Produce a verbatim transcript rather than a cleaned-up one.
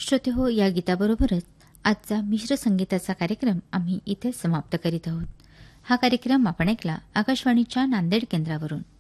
श्रोते हो, या गीताबरोबरच आजचा मिश्र संगीताचा कार्यक्रम आम्ही इथे समाप्त करीत आहोत. हा कार्यक्रम आपण ऐकला आकाशवाणीच्या नांदेड केंद्रावरून.